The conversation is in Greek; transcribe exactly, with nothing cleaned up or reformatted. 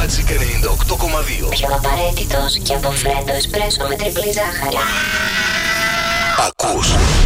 Magic ενενήντα οκτώ κόμμα δύο. Πιο απαραίτητος και από φρέντο εσπρέσο με τριπλή ζάχαρη. Ακούς